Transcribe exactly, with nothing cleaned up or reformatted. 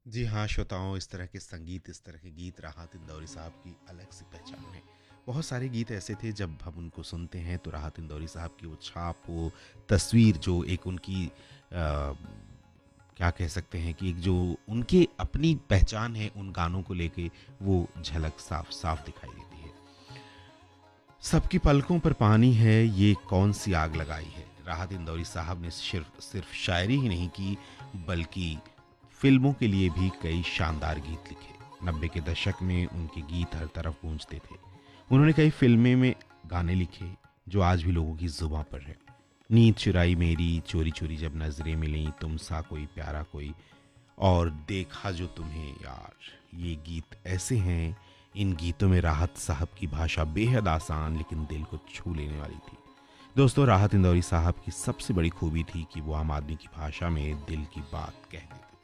जी हाँ, श्रोताओं, इस तरह के संगीत, इस तरह के गीत राहत इंदौरी साहब की अलग सी पहचान है। बहुत सारे गीत ऐसे थे जब हम उनको सुनते हैं तो राहत इंदौरी साहब की वो छाप, वो तस्वीर जो एक उनकी अ, क्या कह सकते हैं कि एक जो उनकी अपनी पहचान है उन गानों को लेके, वो झलक साफ-साफ दिखाई देती है। सबकी पलकों पर पानी है, ये कौन सी आग लगाई है। राहत इंदौरी साहब ने सिर्फ सिर्फ शायरी ही नहीं की, बल्कि फिल्मों के लिए भी कई शानदार गीत लिखे। नब्बे के दशक में उनके गीत हर तरफ गूंजते थे। उन्होंने कई फिल्में में गाने लिखे जो आज भी लोगों की जुबां पर है। नींद चुराई मेरी, चोरी चोरी जब नजरें मिली, तुम सा कोई प्यारा कोई, और देखा जो तुम्हें यार, ये गीत ऐसे हैं। इन गीतों में राहत साहब की भाषा बेहद आसान लेकिन दिल को छू लेने वाली थी। दोस्तों, राहत इंदौरी साहब की सबसे बड़ी खूबी थी कि वो आम आदमी की भाषा में दिल की बात कह देते थे।